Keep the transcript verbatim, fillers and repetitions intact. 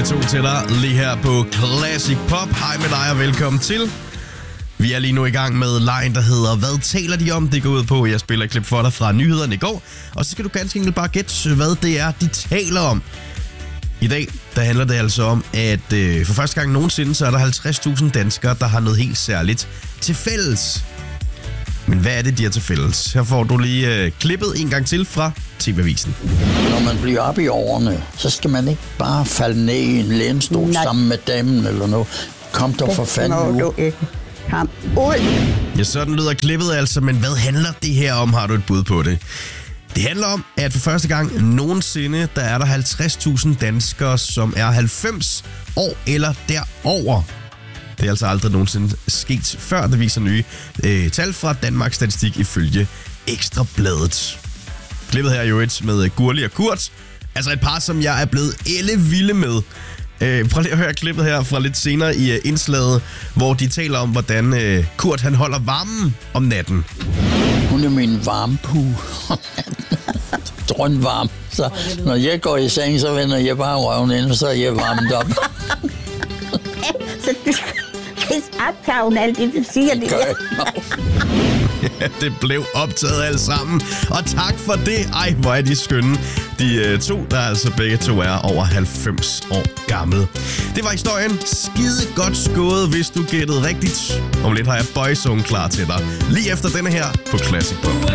time to til dig lige her på Classic Pop. Hej med dig og velkommen til. Vi er lige nu i gang med lejen, der hedder Hvad taler de om? Det går ud på, at jeg spiller et klip for dig fra nyhederne i går. Og så skal du ganske enkelt bare gætte, hvad det er, de taler om. I dag, der handler det altså om, at øh, for første gang nogensinde, så er der halvtreds tusind danskere, der har noget helt særligt til fælles. Men hvad er det, de har til fælles? Her får du lige øh, klippet en gang til fra T V-avisen. Når man bliver op i årene, så skal man ikke bare falde ned i en lænestol Nej. sammen med damen eller noget. Kom der for fanden nu. Kom ud. Ja, sådan lyder klippet altså, men hvad handler det her om? Har du et bud på det? Det handler om, at for første gang nogensinde, der er der halvtreds tusind danskere, som er halvfems år eller derover. Det er altså aldrig nogensinde sket før, det viser nye øh, tal fra Danmarks Statistik ifølge Ekstra Bladet. Klippet her er jo et med Gurli og Kurt. Altså et par, som jeg er blevet ellevilde med. Øh, prøv lige at høre klippet her fra lidt senere i uh, indslaget, hvor de taler om, hvordan uh, Kurt han holder varmen om natten. Hun er min varmepue. Drønvarm. Så når jeg går i seng, så vender jeg bare røven ind, og så er jeg varmet op. Så du skal optage alt det, du siger. Det Ja, det blev optaget alt sammen. Og tak for det. Ej, hvor er de skønne. De uh, to, der altså begge to er over halvfems år gammel. Det var historien. Skide godt skåret, hvis du gættede rigtigt. Om lidt har jeg Boyzone klar til dig. Lige efter denne her på Classic Pop.